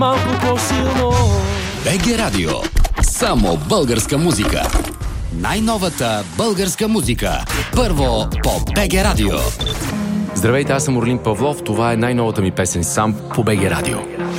малко по-силно. БГ Радио. Само българска музика. Най-новата българска музика. Първо по БГ Радио. Здравейте, аз съм Орлин Павлов. Това е най-новата ми песен сам по БГ Радио.